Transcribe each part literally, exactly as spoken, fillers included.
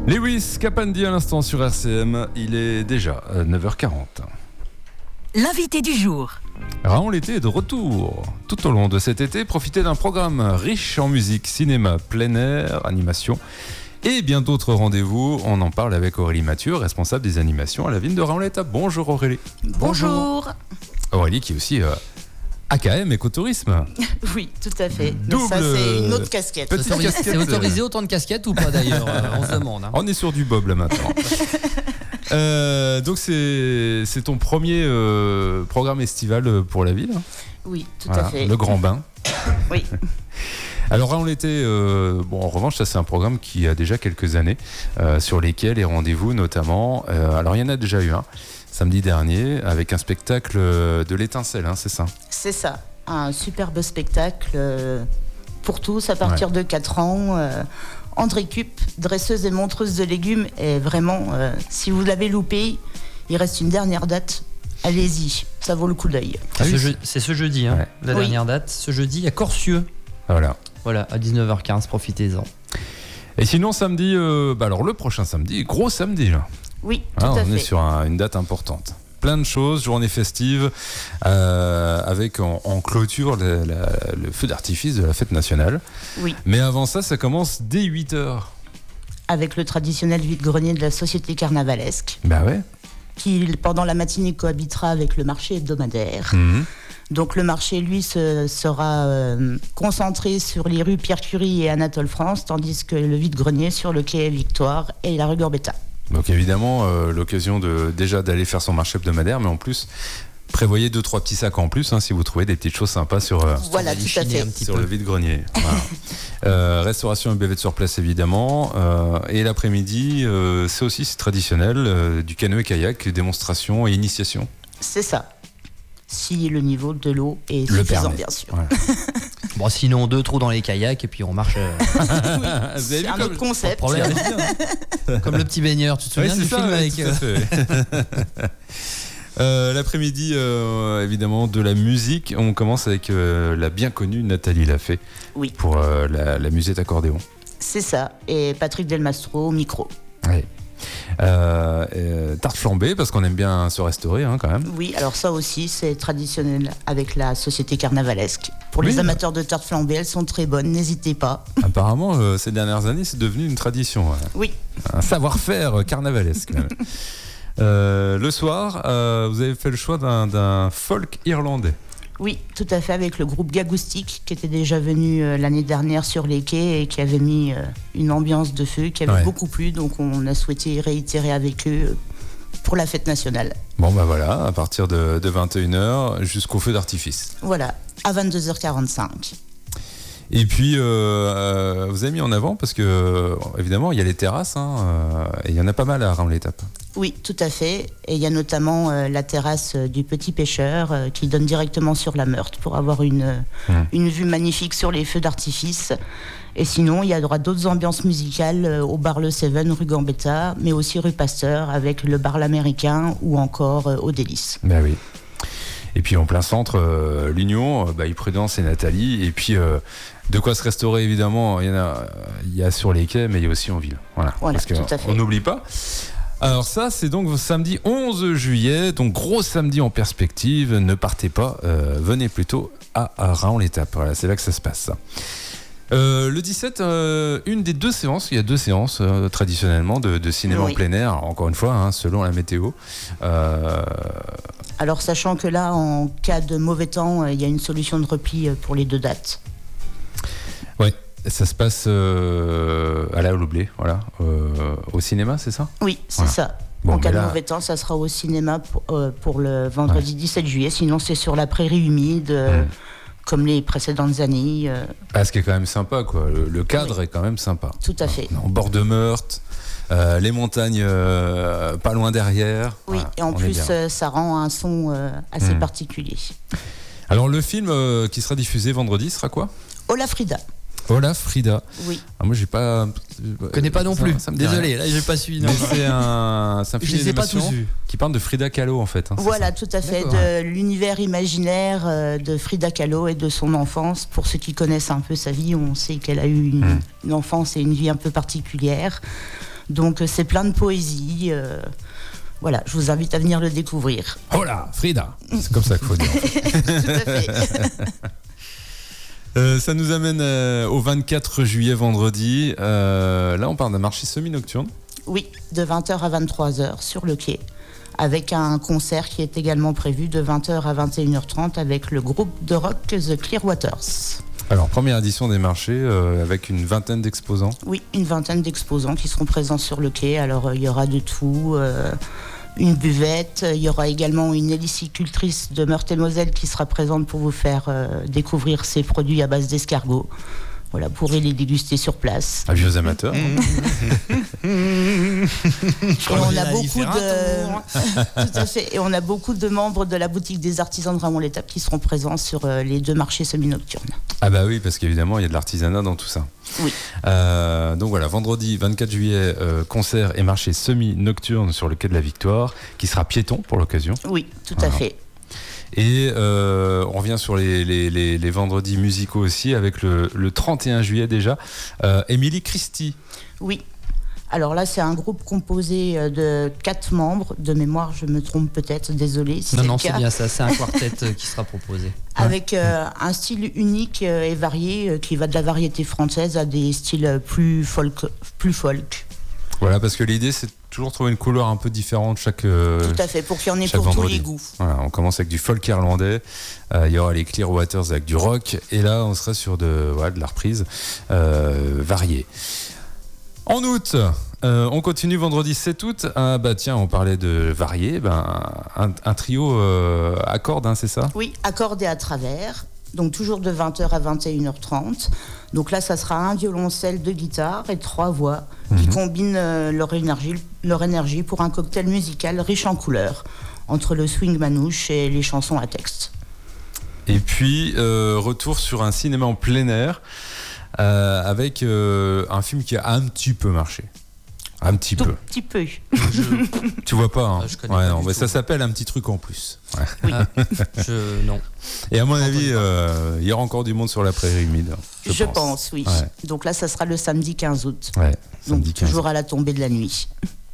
Lewis Capaldi à l'instant sur R C M, il est déjà neuf heures quarante. L'invité du jour. Raon l'été est de retour. Tout au long de cet été, profitez d'un programme riche en musique, cinéma, plein air, animation et bien d'autres rendez-vous. On en parle avec Aurélie Mathieu, responsable des animations à la ville de Raon-l'Étape. Bonjour Aurélie. Bonjour. Aurélie qui est aussi euh, A K M écotourisme. Oui, tout à fait. Double, Mais ça, c'est une autre casquette. petite C'est casquette. autorisé autant de casquettes ou pas d'ailleurs euh, On se demande. Hein. On est sur du bob là maintenant. euh, donc c'est, c'est ton premier euh, programme estival pour la ville. Oui, tout Voilà, à fait. le grand bain. Oui. Alors Raon l'été, euh, bon en revanche ça c'est un programme qui a déjà quelques années, euh, sur lesquels les rendez-vous notamment, euh, alors il y en a déjà eu un, samedi dernier, avec un spectacle de l'étincelle, hein, c'est ça? C'est ça. Un superbe spectacle euh, pour tous à partir Ouais. de quatre ans. Euh, André Cup, dresseuse et montreuse de légumes. Et vraiment, euh, si vous l'avez loupé, il reste une dernière date. Allez-y, ça vaut le coup d'œil. Ah C'est, oui, ce, je- c'est ce jeudi, hein, Ouais. la Oui. dernière date. Ce jeudi à Corcieux. Voilà. Voilà, à dix-neuf heures quinze, profitez-en. Et sinon samedi, euh, bah alors le prochain samedi, gros samedi là. Oui, tout Hein, à on fait. est sur un- une date importante. Plein de choses, journée festive, euh, avec en, en clôture la- la- le feu d'artifice de la fête nationale. Oui, Mais avant ça, ça commence dès huit heures. avec le traditionnel vide-grenier de la société carnavalesque, Bah ouais. qui pendant la matinée cohabitera avec le marché hebdomadaire. Mhm. Donc le marché, lui, se, sera euh, concentré sur les rues Pierre Curie et Anatole France, tandis que le vide-grenier sur le quai Victoire et la rue Gambetta. Donc évidemment, euh, l'occasion de déjà d'aller faire son marché hebdomadaire, mais en plus, prévoyez deux trois petits sacs en plus hein, si vous trouvez des petites choses sympas sur, euh, Voilà, On va les tout à chiner fait. un petit sur peu. le vide-grenier. Voilà. Euh, restauration et buvette sur place évidemment. Euh, et l'après-midi, euh, c'est aussi c'est traditionnel, euh, du canoë-kayak, démonstration et initiation. C'est ça. Si le niveau de l'eau est Le suffisant, permet. bien sûr. Voilà. Bon, sinon, deux trous dans les kayaks et puis on marche. euh, Vous avez C'est vu un comme- autre concept. problème. Comme le petit baigneur, tu te souviens Ouais, du c'est film ça, ouais, avec. tout à euh, fait. Euh, l'après-midi, euh, évidemment, de la musique. On commence avec euh, la bien connue Nathalie Lafay Oui, pour euh, la, la musette accordéon. c'est ça. Et Patrick Delmastro au micro. Ouais. Euh, euh, tarte flambée, parce qu'on aime bien se restaurer hein, quand même. Oui, alors ça aussi, c'est traditionnel avec la société carnavalesque. Pour Oui, les bah. amateurs de tartes flambées, elles sont très bonnes, n'hésitez pas. Apparemment, euh, ces dernières années, c'est devenu une tradition. Ouais. Oui, Un savoir-faire carnavalesque. même. Euh, le soir, euh, vous avez fait le choix d'un, d'un folk irlandais. oui, tout à fait, avec le groupe Gagoustic, qui était déjà venu euh, l'année dernière sur les quais et qui avait mis euh, une ambiance de feu qui avait Ouais. beaucoup plu. Donc on a souhaité réitérer avec eux euh, pour la fête nationale. Bon, bah voilà, à partir de, de vingt et une heures jusqu'au feu d'artifice. Voilà, à vingt-deux heures quarante-cinq. Et puis, euh, euh, vous avez mis en avant, parce que, euh, évidemment, il y a les terrasses, hein, euh, et il y en a pas mal à Raon-l'Étape. Oui, tout à fait. Et il y a notamment euh, la terrasse euh, du Petit Pêcheur euh, qui donne directement sur la Meurthe pour avoir une, euh, Mmh. une vue magnifique sur les feux d'artifice. Et sinon, il y aura d'autres ambiances musicales euh, au bar Le Seven, rue Gambetta, mais aussi rue Pasteur avec le bar L'Américain ou encore euh, au Délice. Ben oui. Et puis en plein centre, euh, l'Union, euh, bah, Prudence et Nathalie. Et puis euh, de quoi se restaurer évidemment. Il y en a, il y a sur les quais, mais il y a aussi en ville. Voilà. Voilà, Parce que tout à fait. on n'oublie pas. Alors ça, c'est donc samedi onze juillet, donc gros samedi en perspective. Ne partez pas, euh, venez plutôt à, à Raon-l'Étape. Voilà, c'est là que ça se passe. Euh, le dix-sept, euh, une des deux séances, il y a deux séances euh, traditionnellement de, de cinéma Oui. en plein air, encore une fois, hein, selon la météo. Euh, Alors, sachant que là, en cas de mauvais temps, euh, il y a une solution de repli euh, pour les deux dates. Ouais, ça se passe euh, à la Houblé, voilà, euh, au cinéma, c'est ça? Oui, c'est Voilà. ça. Bon, en cas mais de là- mauvais temps, ça sera au cinéma pour, euh, pour le vendredi dix-sept juillet. Sinon, c'est sur la prairie humide, euh, Mm. comme les précédentes années. euh, Ah, ce qui est quand même sympa, quoi. Le, le cadre est quand même sympa. tout à fait. En bord de Meurthe, euh, les montagnes euh, pas loin derrière. Oui, Voilà, et en on est plus, bien. euh, ça rend un son euh, assez Mm. particulier. Alors, le film euh, qui sera diffusé vendredi sera quoi? Ola Frida, Olaf Frida. oui. Ah, moi, j'ai pas. Je connais pas non ça- plus. ça me dit Désolé, rien. là j'ai pas suivi. Non. Mais c'est un, c'est un Je film les ai pas d'animation tous vus. qui parle de Frida Kahlo, en fait. hein, c'est Voilà, ça. tout à fait, D'accord. de l'univers imaginaire euh, de Frida Kahlo et de son enfance. Pour ceux qui connaissent un peu sa vie, on sait qu'elle a eu une, Mm. une enfance et une vie un peu particulière. Donc c'est plein de poésie. Euh, voilà, je vous invite à venir le découvrir. Oh là, Frida, c'est comme ça qu'il faut dire. Tout à fait. Euh, ça nous amène euh, au vingt-quatre juillet, vendredi. Euh, là, on parle d'un marché semi-nocturne. Oui, de vingt heures à vingt-trois heures sur le quai, avec un concert qui est également prévu de vingt heures à vingt et une heures trente avec le groupe de rock The Clearwaters. Alors, première édition des marchés euh, avec une vingtaine d'exposants. Oui, une vingtaine d'exposants qui seront présents sur le quai. Alors, il euh, y aura de tout. Euh, une buvette. Il y aura également une hélicicultrice de Meurthe-et-Moselle qui sera présente pour vous faire euh, découvrir ses produits à base d'escargots. Voilà, vous pourrez les déguster sur place. À vieux amateurs. Et on a beaucoup de, tout à fait. Et on a beaucoup de membres de la boutique des artisans de Ramon-l'Étape qui seront présents sur euh, les deux marchés semi-nocturnes. Ah bah oui, parce qu'évidemment, il y a de l'artisanat dans tout ça. Oui. Euh, donc voilà, vendredi vingt-quatre juillet, euh, concert et marché semi-nocturne sur le quai de la Victoire, qui sera piéton pour l'occasion. Oui, tout voilà. à fait. Et euh, on revient sur les, les, les, les vendredis musicaux aussi, avec le, le trente et un juillet déjà, euh, Émilie Christie. Oui. Alors là, c'est un groupe composé de quatre membres. De mémoire, je me trompe peut-être, désolé. Si non, c'est non, le c'est cas. bien ça. C'est un quartet qui sera proposé. Avec euh, un style unique et varié, euh, qui va de la variété française à des styles plus folk. Plus folk. Voilà, parce que l'idée, c'est toujours trouver une couleur un peu différente chaque euh, Tout à fait, pour qu'il y en ait chaque pour vendredi. tous les goûts. Voilà, on commence avec du folk irlandais, euh, il y aura les Clearwaters avec du rock, et là, on sera sur de, voilà, de la reprise euh, variée. En août, euh, on continue vendredi sept août. Ah bah tiens, on parlait de varié, ben, un, un trio euh, à cordes, hein, c'est ça ? Oui, à cordes et à travers. Donc toujours de vingt heures à vingt et une heures trente. Donc là, ça sera un violoncelle, deux guitares et trois voix qui Mhm. combinent euh, leur énergie, leur énergie pour un cocktail musical riche en couleurs, entre le swing manouche et les chansons à texte. Et puis, euh, retour sur un cinéma en plein air, euh, avec euh, un film qui a un petit peu marché. Un petit Tout peu. petit peu. Tu vois pas, hein ? Ah, je connais Ouais, pas non, du mais tout. ça s'appelle un petit truc en plus. Ouais. Ah, je, non. Et à mon avis, Entendu euh, il y aura encore du monde sur la prairie humide. Je, Je pense. pense, oui. Ouais. Donc là, ça sera le samedi quinze août. Ouais, Donc samedi quinze. toujours à la tombée de la nuit.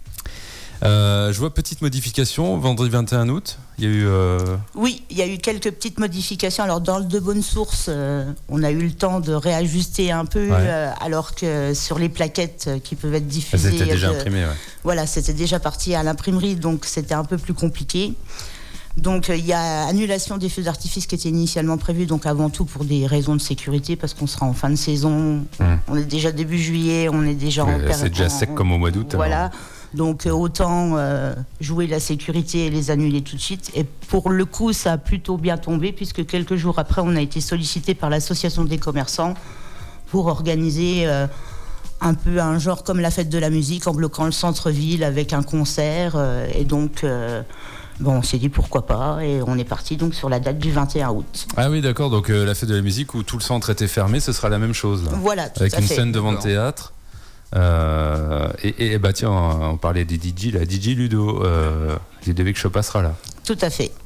Euh, je vois petite modification, vendredi vingt et un août. Il y a eu. Euh... Oui, il y a eu quelques petites modifications. Alors dans le De Bonnes Sources, euh, on a eu le temps de réajuster un peu, Ouais. euh, alors que sur les plaquettes euh, qui peuvent être Elles diffusées, étaient déjà de- imprimées, ouais. voilà, c'était déjà parti à l'imprimerie, donc c'était un peu plus compliqué. Donc euh, il y a annulation des feux d'artifice qui étaient initialement prévus, donc avant tout pour des raisons de sécurité, parce qu'on sera en fin de saison, Mmh. on est déjà début juillet, on est déjà en Ouais, période- c'est déjà en- sec comme au mois d'août, Voilà. alors. Donc euh, autant euh, jouer la sécurité et les annuler tout de suite. Et pour le coup, ça a plutôt bien tombé, puisque quelques jours après, on a été sollicité par l'association des commerçants pour organiser euh, un peu un genre comme la fête de la musique, en bloquant le centre-ville avec un concert. euh, et donc, euh, bon, on s'est dit pourquoi pas, et on est parti donc sur la date du vingt et un août. Ah oui, d'accord. Donc euh, la fête de la musique où tout le centre était fermé, ce sera la même chose. Là. Voilà, tout Avec à une fait. scène devant le D'accord. théâtre. Euh, et, et bah tiens, on parlait des D J, la D J Ludo, euh, Ludovic Chopin sera là. Tout à fait.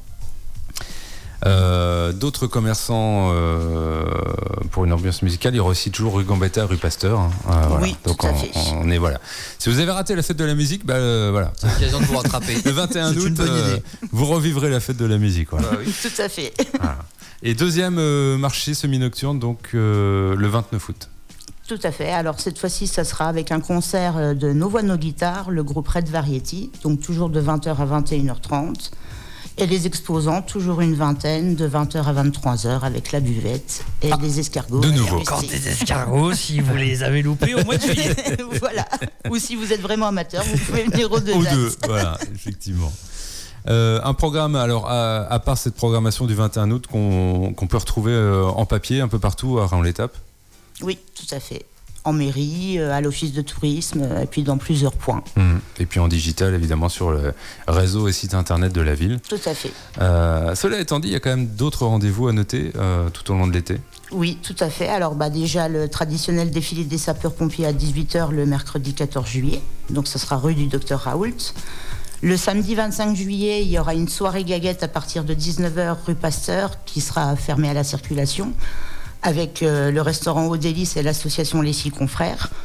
Euh, d'autres commerçants euh, pour une ambiance musicale, il y aura aussi toujours rue Gambetta, rue Pasteur. Hein. Euh, voilà. Oui, donc tout à on, fait. on est voilà. Si vous avez raté la fête de la musique, bah euh, voilà. C'est l'occasion de vous rattraper. Le vingt et un C'est août, une bonne euh, idée. vous revivrez la fête de la musique. Voilà. Bah oui. Tout à fait. Voilà. Et deuxième euh, marché semi-nocturne, donc euh, le vingt-neuf août. Tout à fait. Alors cette fois-ci, ça sera avec un concert euh, de Nos Voix, Nos Guitares, le groupe Red Variety, donc toujours de vingt heures à vingt et une heures trente. Et les exposants, toujours une vingtaine, de vingt heures à vingt-trois heures, avec la buvette et des escargots. de à nouveau. déguster. Encore des escargots, si vous les avez loupés au mois de juillet. Voilà. Ou si vous êtes vraiment amateur, vous pouvez venir aux deux Aux dates. deux, voilà, effectivement. Euh, un programme, alors à, à part cette programmation du vingt et un août qu'on qu'on peut retrouver euh, en papier un peu partout à Raon-l'Étape. Oui, tout à fait. En mairie, euh, à l'office de tourisme, euh, et puis dans plusieurs points. Mmh. Et puis en digital, évidemment, sur le réseau et site internet de la ville. Tout à fait. Euh, cela étant dit, il y a quand même d'autres rendez-vous à noter euh, tout au long de l'été. Oui, tout à fait. Alors bah, déjà, le traditionnel défilé des sapeurs-pompiers à dix-huit heures le mercredi quatorze juillet. Donc ça sera rue du Docteur Raoult. Le samedi vingt-cinq juillet, il y aura une soirée gaguette à partir de dix-neuf heures rue Pasteur qui sera fermée à la circulation avec euh, le restaurant Au Délice et l'association Les Six Confrères.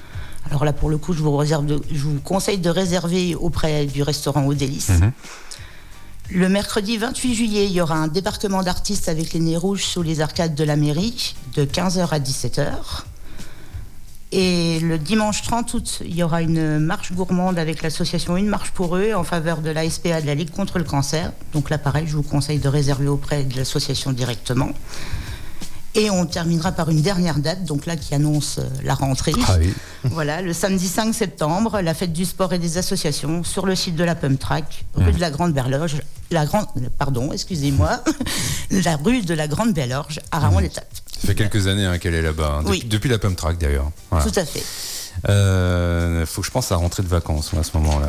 Alors là, pour le coup, je vous, réserve de, je vous conseille de réserver auprès du restaurant Aux Délices. Mmh. Le mercredi vingt-huit juillet, il y aura un débarquement d'artistes avec les Nez Rouges sous les arcades de la mairie de quinze heures à dix-sept heures. Et le dimanche trente août, il y aura une marche gourmande avec l'association Une Marche pour eux en faveur de l'A S P A de la Ligue contre le cancer. Donc là, pareil, je vous conseille de réserver auprès de l'association directement. Et on terminera par une dernière date, donc là qui annonce la rentrée. Ah oui. Voilà, le samedi cinq septembre, la fête du sport et des associations sur le site de la Pump Track, rue mmh. de la Grande Berloge, la grande, pardon, excusez-moi, la rue de la Grande Berloge à Raon-l'Étape. Ça fait quelques années hein, qu'elle est là-bas, hein, depuis, oui. depuis la Pump Track d'ailleurs. Voilà. Tout à fait. Euh, faut que je pense à rentrer de vacances moi, à ce moment-là.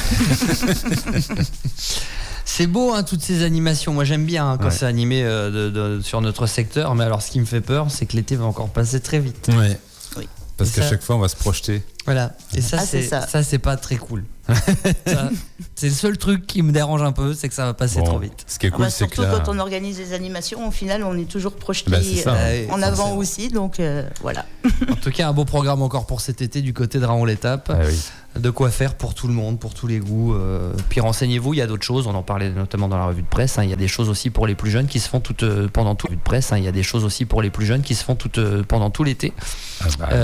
C'est beau, hein, toutes ces animations. Moi, j'aime bien hein, quand ouais. c'est animé euh, de, de, sur notre secteur. Mais alors, ce qui me fait peur, c'est que l'été va encore passer très vite. Ouais. Oui. Parce Et qu'à ça... chaque fois, on va se projeter. Voilà. Et ça, ah, c'est, c'est ça. ça, c'est pas très cool. ça, c'est le seul truc qui me dérange un peu, c'est que ça va passer bon, trop vite. Ce qui est cool, ah bah, c'est surtout que là... quand on organise des animations, au final, on est toujours projeté bah, ça, euh, hein. en avant aussi. Donc euh, voilà. En tout cas, un beau programme encore pour cet été du côté de Raon-l'Étape. Ah, oui. De quoi faire pour tout le monde, pour tous les goûts. Euh, puis renseignez-vous, il y a d'autres choses. On en parlait notamment dans la revue de presse. Hein, il y a des choses aussi pour les plus jeunes qui se font toutes euh, pendant tout de presse. Hein, il y a des choses aussi pour les plus jeunes qui se font toutes euh, pendant tout l'été. Ah bah, euh,